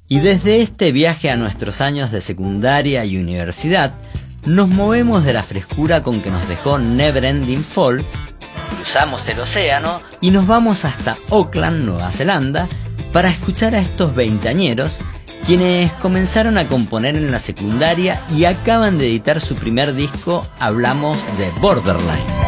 Y desde este viaje a nuestros años de secundaria y universidad, nos movemos de la frescura con que nos dejó Neverending Fall, cruzamos el océano y nos vamos hasta Auckland, Nueva Zelanda, para escuchar a estos veinteañeros, quienes comenzaron a componer en la secundaria y acaban de editar su primer disco. Hablamos de Borderline.